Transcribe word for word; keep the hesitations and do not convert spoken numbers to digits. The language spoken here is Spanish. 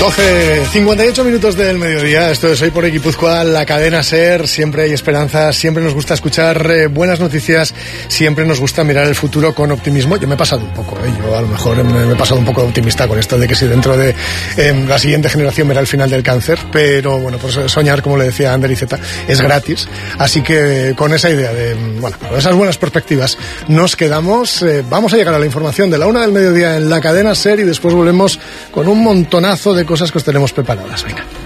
doce cincuenta y ocho minutos del mediodía. Esto es Hoy por Guipúzcoa, la cadena SER. Siempre hay esperanza, siempre nos gusta escuchar eh, buenas noticias, siempre nos gusta mirar el futuro con optimismo. Yo me he pasado un poco, eh, yo a lo mejor me, me he pasado un poco optimista con esto de que si dentro de eh, la siguiente generación verá el final del cáncer, pero bueno, pues soñar, como le decía Ander Iceta, es gratis. Así que con esa idea de, bueno, con esas buenas perspectivas nos quedamos. Eh, vamos a llegar a la información de la una del mediodía en la cadena SER y después volvemos con un montonazo de cosas que os tenemos preparadas. Venga.